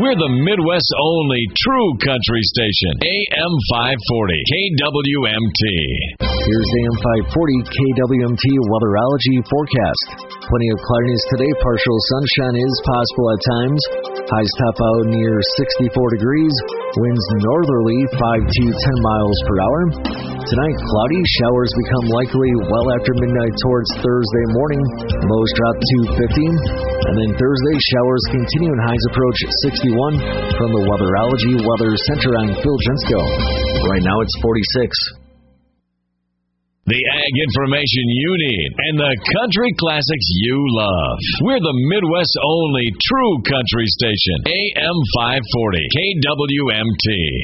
We're the Midwest's only true country station. AM 540, KWMT. Here's AM 540 KWMT weatherology forecast. Plenty of cloudiness today. Partial sunshine is possible at times. Highs top out near 64 degrees. Winds northerly 5 to 10 miles per hour. Tonight, cloudy. Showers become likely well after midnight towards Thursday morning. Lows drop to 50. And then Thursday, showers continue and highs approach 61. From the Weatherology Weather Center, I'm Phil Jensko. Right now, it's 46. The ag information you need and the country classics you love. We're the Midwest's only true country station. AM 540, KWMT.